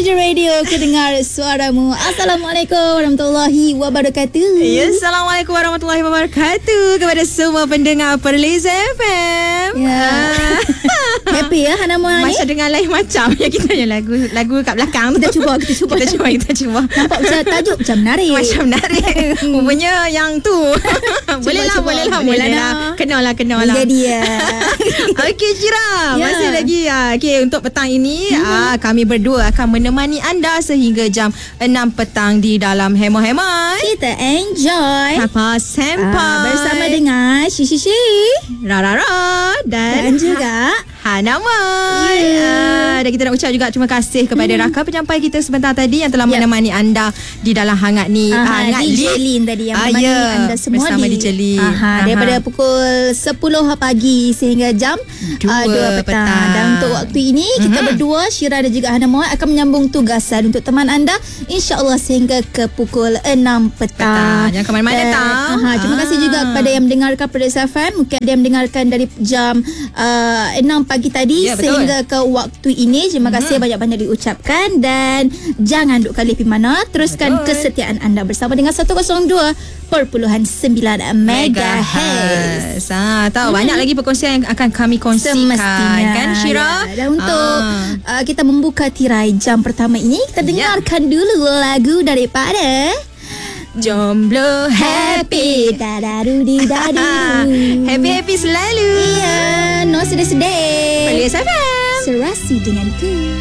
je radio kedengar suaramu. Assalamualaikum warahmatullahi wabarakatuh. Ya, Assalamualaikum warahmatullahi wabarakatuh kepada semua pendengar Perlis FM. Ya. Happy ya Hana Moa ni? Macam dengan lain macam yang kita punya lagu kat belakang. Kita cuba. Kita cuba. Nampak macam tajuk macam menarik. Macam menarik. Rupanya yang tu. Boleh lah. Kenal lah. Jadi ya. Okey Syirah, Ya. masih lagi okey, untuk petang ini kami berdua akan menemani anda sehingga jam 6 petang di dalam Hemo-Hemai. Kita enjoy Papa Senpai bersama dengan Shishi Rara dan juga Hanamai. Dan kita nak ucap juga terima kasih kepada rakan penyampai kita sebentar tadi yang telah menemani anda di dalam hangat ni. Hangat DJ Lin tadi yang menemani anda semua bersama di DJ Lin. daripada pukul 10 pagi sehingga jam 2 petang. Dan untuk waktu ini kita berdua Syirah dan juga Hana Moa akan menyambung tugasan untuk teman anda insya-Allah sehingga ke pukul 6 petang. Jangan ke mana-mana tau. Terima kasih juga kepada yang mendengarkan Perlis FM. Mungkin ada yang mendengarkan dari jam 6 pagi tadi sehingga ke waktu ini. Terima kasih banyak-banyak diucapkan dan jangan duk kali pergi mana. Teruskan kesetiaan anda bersama dengan 102.9 MHz. Tahu banyak lagi perkongsian yang akan kami kongsikan. Semestinya, kan Syirah? Dan untuk kita membuka tirai jam pertama ini, kita dengarkan dulu lagu daripada Jomblo Happy. Happy selalu. Iya, no sedih-sedih. Perlis FM. Serasi denganku.